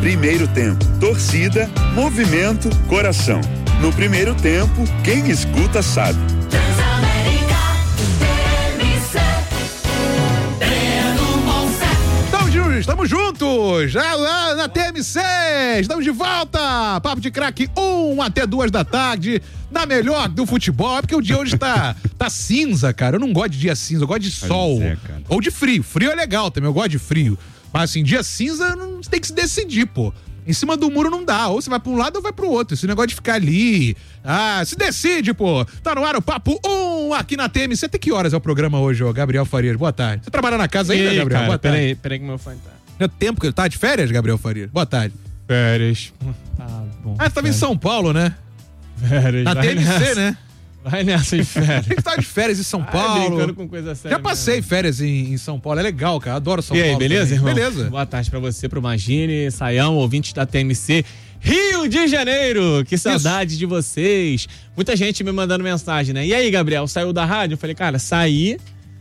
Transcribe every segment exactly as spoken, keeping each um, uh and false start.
Primeiro tempo, torcida, movimento, coração. No primeiro tempo, quem escuta sabe. Estamos juntos, já lá na T M C, estamos de volta, Papo de Craque um até duas da tarde, na melhor do futebol, é porque o dia hoje tá, tá cinza, cara, eu não gosto de dia cinza, eu gosto de sol, é, ou de frio, frio é legal também, eu gosto de frio, mas assim, dia cinza não tem que se decidir, pô. Em cima do muro não dá, ou você vai pra um lado ou vai pro outro, esse negócio de ficar ali, ah, se decide, pô. Tá no ar o Papo um aqui na T M C. Até que horas é o programa hoje, ô Gabriel Farias? Boa tarde. Você trabalha na casa ainda, Ei, Gabriel? Cara, Boa tarde. Peraí, peraí que meu fone tá. É tempo que ele tá de férias, Gabriel Farias? Boa tarde. Férias. Tá bom. Ah, você tava em São Paulo, né? Férias. Na T M C, né? Vai nessa de férias. Você tá de férias em São Paulo. Ai, brincando com coisa séria. Já passei mesmo. férias em, em São Paulo, é legal, cara. Adoro São e Paulo. E aí, beleza, também. irmão? Beleza. Boa tarde pra você, pro Magine, Saião, ouvintes da T M C. Rio de Janeiro, que saudade Isso. de vocês. Muita gente me mandando mensagem, né? E aí, Gabriel, saiu da rádio? Eu falei, cara, saí,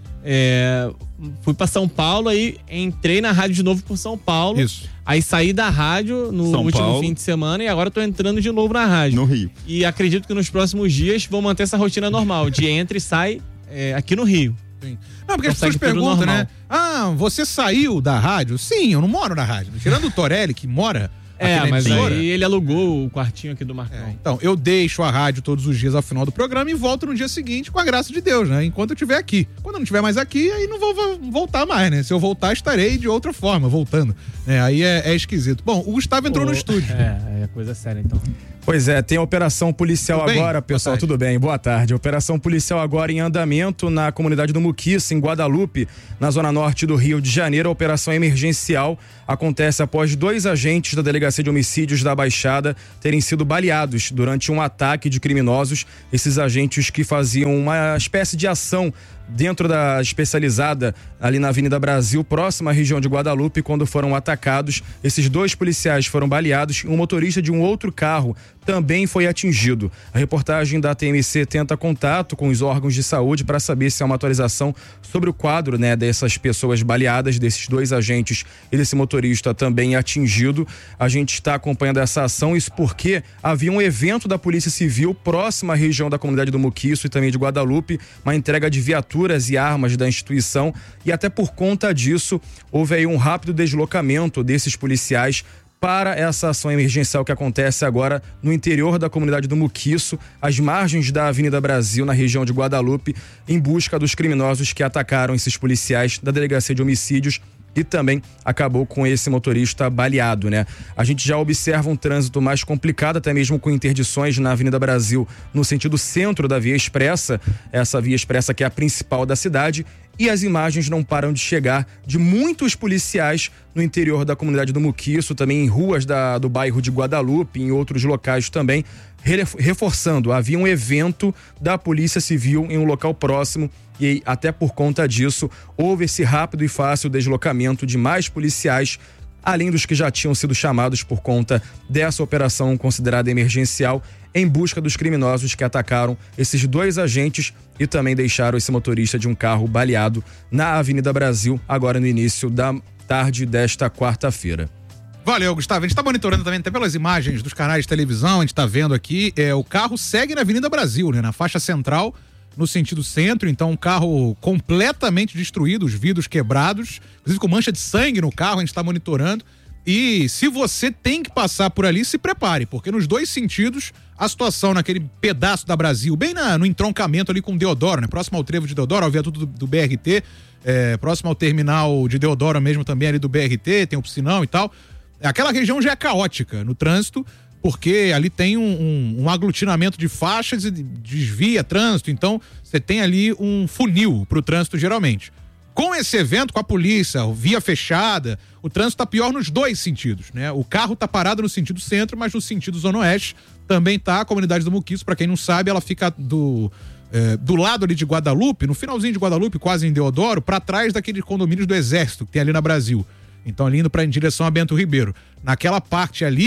é, fui pra São Paulo, aí entrei na rádio de novo por São Paulo. Isso. Aí saí da rádio no São último Paulo. fim de semana e agora tô entrando de novo na rádio. No Rio. E acredito que nos próximos dias vou manter essa rotina normal, de entra e sai é, aqui no Rio. Sim. Não, porque as pessoas perguntam, né? Ah, você saiu da rádio? Sim, eu não moro na rádio. Tirando o Torelli, que mora... É, mas aí ele alugou o quartinho aqui do Marcão. É, então, eu deixo a rádio todos os dias ao final do programa e volto no dia seguinte com a graça de Deus, né? Enquanto eu estiver aqui. Quando eu não estiver mais aqui, aí não vou, vou voltar mais, né? Se eu voltar, estarei de outra forma, voltando. É, aí é, é esquisito. Bom, o Gustavo entrou Pô, no estúdio. É, é coisa séria, então. Pois é, tem a operação policial tudo agora, bem? pessoal, tudo bem, boa tarde. Operação policial agora em andamento na comunidade do Muquiça, em Guadalupe, na zona norte do Rio de Janeiro. A operação emergencial acontece após dois agentes da Delegacia de Homicídios da Baixada terem sido baleados durante um ataque de criminosos. Esses agentes que faziam uma espécie de ação dentro da especializada ali na Avenida Brasil, próxima à região de Guadalupe, quando foram atacados. Esses dois policiais foram baleados e um motorista de um outro carro também foi atingido. A reportagem da T M C tenta contato com os órgãos de saúde para saber se há uma atualização sobre o quadro, né, dessas pessoas baleadas, desses dois agentes e desse motorista também atingido. A gente está acompanhando essa ação, isso porque havia um evento da Polícia Civil próxima à região da comunidade do Muquiço e também de Guadalupe, uma entrega de viaturas e armas da instituição, e até por conta disso houve aí um rápido deslocamento desses policiais para essa ação emergencial que acontece agora no interior da comunidade do Muquiço, às margens da Avenida Brasil, na região de Guadalupe, em busca dos criminosos que atacaram esses policiais da Delegacia de Homicídios e também acabou com esse motorista baleado, né? A gente já observa um trânsito mais complicado, até mesmo com interdições na Avenida Brasil, no sentido centro da Via Expressa, essa Via Expressa que é a principal da cidade, e as imagens não param de chegar de muitos policiais no interior da comunidade do Muquiço, também em ruas da, do bairro de Guadalupe, em outros locais também, reforçando, havia um evento da Polícia Civil em um local próximo e até por conta disso houve esse rápido e fácil deslocamento de mais policiais, além dos que já tinham sido chamados por conta dessa operação considerada emergencial em busca dos criminosos que atacaram esses dois agentes e também deixaram esse motorista de um carro baleado na Avenida Brasil, agora no início da tarde desta quarta-feira. Valeu, Gustavo. A gente tá monitorando também até pelas imagens dos canais de televisão, a gente tá vendo aqui, é, o carro segue na Avenida Brasil, né, na faixa central, no sentido centro, então um carro completamente destruído, os vidros quebrados, inclusive com mancha de sangue no carro, a gente tá monitorando. E se você tem que passar por ali, se prepare, porque nos dois sentidos, a situação naquele pedaço da Brasil, bem na, no entroncamento ali com Deodoro, né, próximo ao trevo de Deodoro, ao viaduto do, do B R T, é, próximo ao terminal de Deodoro mesmo também ali do B R T, tem o piscinão e tal. Aquela região já é caótica no trânsito, porque ali tem um, um, um aglutinamento de faixas e desvia trânsito, então você tem ali um funil pro trânsito geralmente. Com esse evento, com a polícia, via fechada, o trânsito tá pior nos dois sentidos, né? O carro tá parado no sentido centro, mas no sentido zona oeste também tá. A comunidade do Muquiço, pra quem não sabe, ela fica do, é, do lado ali de Guadalupe, no finalzinho de Guadalupe, quase em Deodoro, pra trás daqueles condomínios do Exército que tem ali na Brasil. Então ali indo pra, em direção a Bento Ribeiro. Naquela parte ali,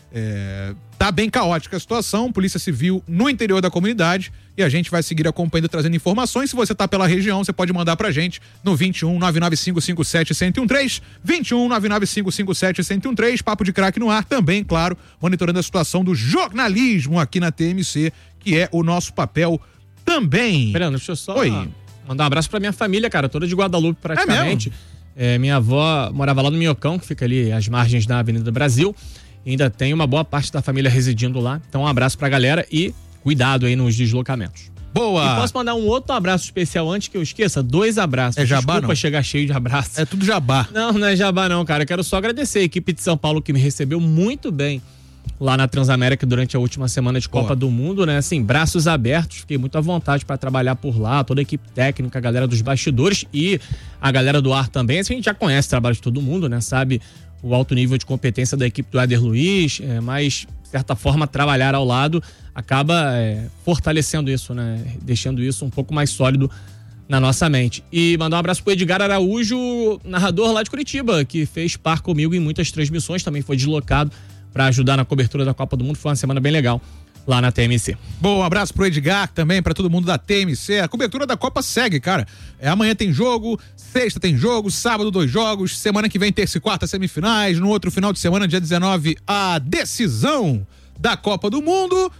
É, tá bem caótica a situação, Polícia Civil no interior da comunidade, e a gente vai seguir acompanhando, trazendo informações. Se você tá pela região, você pode mandar pra gente no vinte e um, nove nove cinco cinco sete, um zero um três, vinte e um, nove nove cinco cinco sete, um zero um três, Papo de Craque no ar também, claro, monitorando a situação do jornalismo aqui na T M C, que é o nosso papel também. Fernando, deixa eu só Oi. mandar um abraço pra minha família, cara, toda de Guadalupe praticamente. É é, minha avó morava lá no Minhocão, que fica ali às margens da Avenida Brasil. Ainda tem uma boa parte da família residindo lá. Então um abraço pra galera e cuidado aí nos deslocamentos. Boa! E posso mandar um outro abraço especial antes que eu esqueça? Dois abraços. É jabá, Desculpa não? chegar cheio de abraços. É tudo jabá. Não, não é jabá não, cara. Eu quero só agradecer a equipe de São Paulo que me recebeu muito bem lá na Transamérica durante a última semana de Copa Boa. do Mundo, né? Assim, braços abertos. Fiquei muito à vontade para trabalhar por lá. Toda a equipe técnica, a galera dos bastidores e a galera do ar também. Assim, a gente já conhece o trabalho de todo mundo, né? Sabe o alto nível de competência da equipe do Éder Luiz, é, mas, de certa forma, trabalhar ao lado acaba é, fortalecendo isso, né? Deixando isso um pouco mais sólido na nossa mente. E mandar um abraço pro Edgar Araújo, narrador lá de Curitiba, que fez par comigo em muitas transmissões, também foi deslocado para ajudar na cobertura da Copa do Mundo. Foi uma semana bem legal lá na T M C. Bom, um abraço pro Edgar também, pra todo mundo da T M C. A cobertura da Copa segue, cara. É, amanhã tem jogo, sexta tem jogo, sábado dois jogos, semana que vem terça e quarta semifinais, no outro final de semana, dia dezenove, a decisão da Copa do Mundo.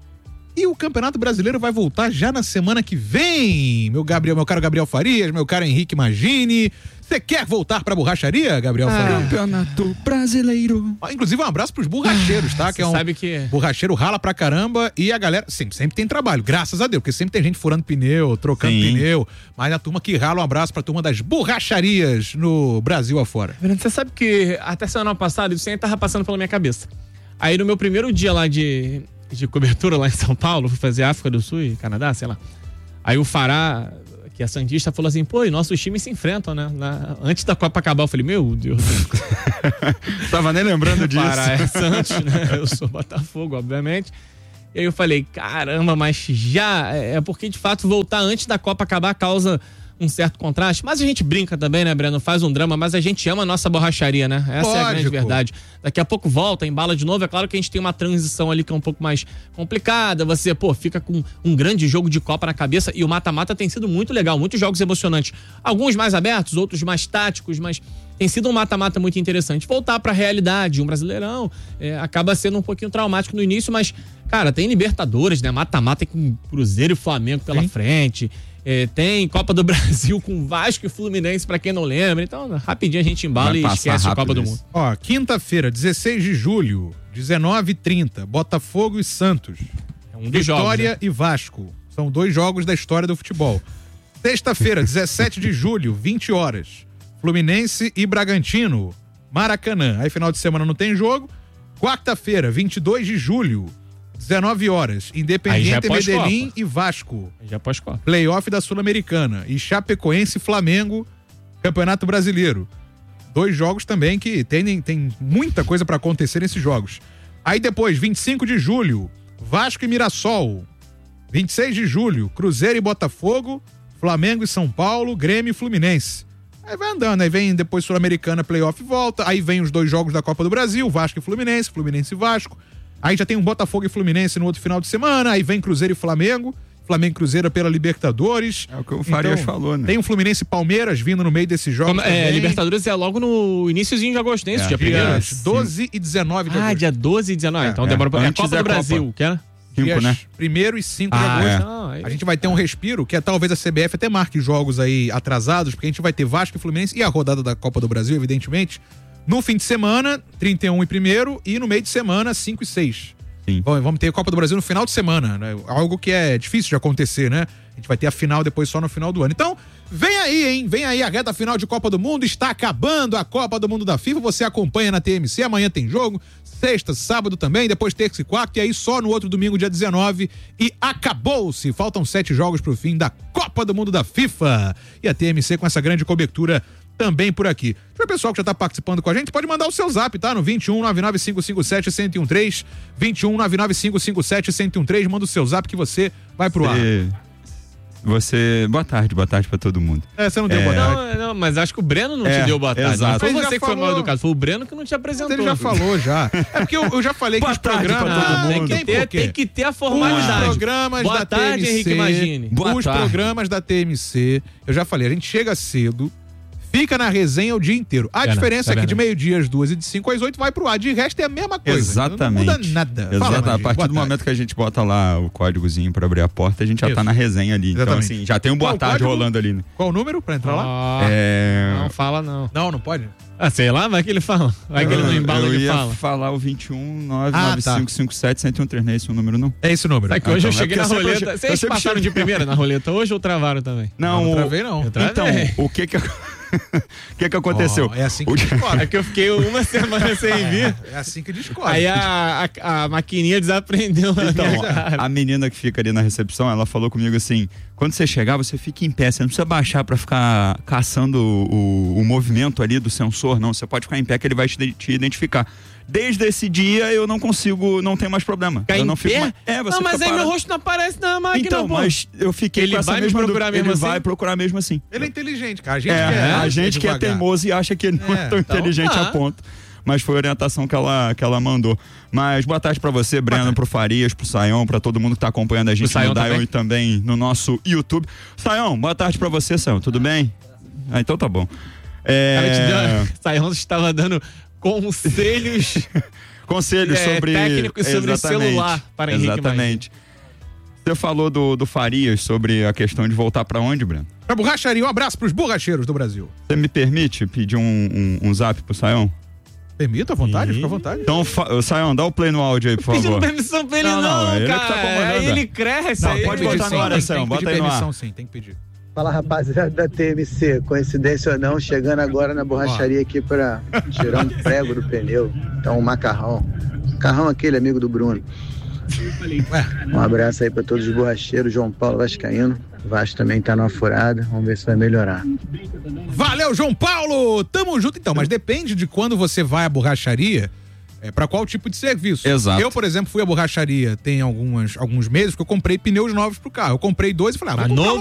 E o Campeonato Brasileiro vai voltar já na semana que vem. Meu Gabriel, meu caro Gabriel Farias, meu caro Henrique Magini. Você quer voltar pra borracharia, Gabriel Ah, Farias? Campeonato Brasileiro. Ah, inclusive, um abraço pros borracheiros, tá? Que é um sabe que- borracheiro rala pra caramba e a galera, sim, sempre tem trabalho, graças a Deus, porque sempre tem gente furando pneu, trocando Sim. pneu, mas a turma que rala, um abraço pra turma das borracharias no Brasil afora. Fernando, você sabe que até semana passada isso aí tava passando pela minha cabeça. Aí no meu primeiro dia lá de, de cobertura lá em São Paulo, fui fazer África do Sul e Canadá, sei lá. Aí o Fará, que é santista, falou assim, pô, e nossos times se enfrentam, né? Na- antes da Copa acabar, eu falei, meu Deus. Tava nem lembrando disso. Pará é Santos, né? Eu sou Botafogo, obviamente. E aí eu falei, caramba, mas já é porque de fato voltar antes da Copa acabar causa um certo contraste. Mas a gente brinca também, né, Breno? Faz um drama, mas a gente ama a nossa borracharia, né? Essa é a grande Lógico. verdade. Daqui a pouco volta, embala de novo. É claro que a gente tem uma transição ali que é um pouco mais complicada. Você, pô, fica com um grande jogo de Copa na cabeça e o mata-mata tem sido muito legal. Muitos jogos emocionantes. Alguns mais abertos, outros mais táticos, mas tem sido um mata-mata muito interessante. Voltar pra realidade, um Brasileirão, é, acaba sendo um pouquinho traumático no início, mas, cara, tem Libertadores, né? Mata-mata com Cruzeiro e Flamengo pela Sim. frente. É, tem Copa do Brasil com Vasco e Fluminense, pra quem não lembra. Então, rapidinho a gente embala Vai e passar esquece a rápido Copa do isso. Mundo. Ó, quinta-feira, dezesseis de julho, dezenove e trinta, Botafogo e Santos. É um dos jogos, Vitória né? e Vasco. São dois jogos da história do futebol. Sexta-feira, dezessete de julho, vinte horas. Fluminense e Bragantino. Maracanã. Aí final de semana não tem jogo. Quarta-feira, vinte e dois de julho, dezenove horas. Aí já é Independiente pós-Copa. Medellín e Vasco. Já pós-Copa. Playoff da Sul-Americana. E Chapecoense e Flamengo, Campeonato Brasileiro. Dois jogos também que tem, tem muita coisa pra acontecer nesses jogos. Aí depois, vinte e cinco de julho, Vasco e Mirassol. vinte e seis de julho, Cruzeiro e Botafogo, Flamengo e São Paulo, Grêmio e Fluminense. Aí vai andando, aí vem depois Sul-Americana, Playoff e volta, aí vem os dois jogos da Copa do Brasil, Vasco e Fluminense, Fluminense e Vasco. Aí já tem um Botafogo e Fluminense no outro final de semana, aí vem Cruzeiro e Flamengo, Flamengo e Cruzeiro pela Libertadores. É o que o Farias falou, né? Tem um Fluminense e Palmeiras vindo no meio desses jogos Como- é, também. Libertadores é logo no iníciozinho de agosto, né? Isso, É. dia primeiro. Dias doze e dezenove de Ah, agosto. dia doze e dezenove. É, então é. demora pra... É a Antes Copa da do Brasil, que é? Cinco, Dias né? primeiro e cinco de Ah, agosto. é. não, aí- A gente vai ter um respiro, que é talvez a C B F até marque jogos aí atrasados, porque a gente vai ter Vasco e Fluminense e a rodada da Copa do Brasil, evidentemente, no fim de semana, trinta e um e primeiro, e no meio de semana, cinco e seis. Sim. Bom, vamos ter a Copa do Brasil no final de semana, né? Algo que é difícil de acontecer, né? A gente vai ter a final depois só no final do ano. Então, vem aí, hein? Vem aí a reta final de Copa do Mundo. Está acabando a Copa do Mundo da FIFA. Você acompanha na T M C. Amanhã tem jogo. Sexta, sábado também. Depois terça e quarta. E aí só no outro domingo, dia dezenove. E acabou-se. Faltam sete jogos pro fim da Copa do Mundo da FIFA. E a T M C com essa grande cobertura também por aqui. Se o pessoal que já tá participando com a gente, pode mandar o seu zap, tá? No vinte e um, nove nove cinco cinco sete, um zero um três. vinte e um, nove nove cinco cinco sete, um zero um três. Manda o seu zap que você vai pro ar. Você... Boa tarde, boa tarde pra todo mundo. É, você não deu É. boa tarde. Não, não, mas acho que o Breno não É, te deu boa tarde. exato. Não foi Ele já você que foi falou. mal educado, foi o Breno que não te apresentou. Ele já falou, já. É porque eu, eu já falei Boa que os tarde pra programas... todo Ah, mundo. Tem que, ter, por quê? tem que ter a Os formalidade. programas Boa da tarde, T M C, Henrique Magini. Boa os tarde. programas da T M C, eu já falei, a gente chega cedo, fica na resenha o dia inteiro. A É, diferença é é que de verdade. meio-dia às duas e de cinco às oito vai pro ar. De resto é a mesma coisa. Exatamente. Não muda nada. Fala, Exato. A Magini, partir boa do tarde. momento que a gente bota lá o códigozinho pra abrir a porta, a gente já Isso. tá na resenha ali. Exatamente. Então, assim, já tem um boa Qual o tarde código? rolando ali, né? Qual o número pra entrar lá? Ó, É... Não fala não. Não, não pode? Ah, sei lá, vai que ele fala. Vai que ele não embala, eu ele ia fala. falar o vinte e um, nove Ah, nove cinco cinco sete, um zero um três, não é esse o número, não? É esse o número. Sabe que Ah, hoje então, eu é cheguei porque na eu sempre roleta. che- eu Vocês sempre passaram cheguei- de primeira na roleta hoje ou travaram também? Não, não travei, não. Eu travei. Então, o que que, o que, que aconteceu? Ó, é assim que O- descobre. É que eu fiquei uma semana sem vir. É assim que descobre. Aí a, a, a maquininha desaprendeu a Então, minha cara. a menina que fica ali na recepção, ela falou comigo assim: quando você chegar, você fica em pé, você não precisa baixar pra ficar caçando o, o, o movimento ali do sensor, não. Você pode ficar em pé que ele vai te, te identificar. Desde esse dia eu não consigo, não tenho mais problema. Ficar eu em não fico pé? mais. É, você Não, mas fica aí meu parado. rosto não aparece na máquina, Então, pô. mas eu fiquei Ele com essa vai me mesma procurar dúvida. mesmo Ele assim? vai procurar mesmo assim. Ele é inteligente, cara. A gente É, que é, a gente que é devagar. teimoso e acha que ele não é, É, tão então inteligente tá. a ponto. Mas foi a orientação que ela, que ela mandou. Mas boa tarde pra você, Breno, pro Farias, pro Saião, pra todo mundo que tá acompanhando a gente Saião no Dial também? e também no nosso YouTube. Saião, boa tarde pra você, Saião. Tudo bem? Ah, então tá bom. É... Cara, te deu- Saião estava dando conselhos Conselhos É, sobre... técnicos sobre Exatamente. celular para Henrique Exatamente. Você falou do, do Farias sobre a questão de voltar pra onde, Breno? Pra borracharia, um abraço pros borracheiros do Brasil. Você me permite pedir um, um, um zap pro Saião? Permita à vontade, Ih. fica à vontade. Então, fa- Saião, dá o play no áudio aí, por pedindo favor. permissão pra ele, Não, não, não, ele que tá cara. comandando. Aí ele cresce, Não, aí pode ele- pedir botar sim, no ar, tem, Saião, tem que bota pedir aí no ar. permissão sim, tem que pedir. Fala, rapaziada da T M C, coincidência ou não, chegando agora na borracharia aqui pra tirar um prego do pneu. Então, um macarrão. Macarrão aquele, amigo do Bruno. Um abraço aí pra todos os borracheiros, João Paulo Vascaíno. O Vasco também tá numa furada, vamos ver se vai melhorar. Valeu, João Paulo! Tamo junto então, mas depende de quando você vai à borracharia, é, pra qual tipo de serviço. Exato. Eu, por exemplo, fui à borracharia tem algumas, alguns meses, porque eu comprei pneus novos pro carro. Eu comprei dois e falei, ah, vou Mas comprar novo